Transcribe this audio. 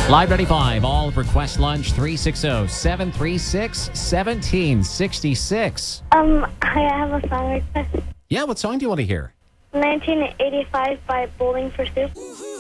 Live 95, all of Request Lunch, 360-736-1766. I have a song request. Yeah, what song do you want to hear? 1985 by Bowling for Soup.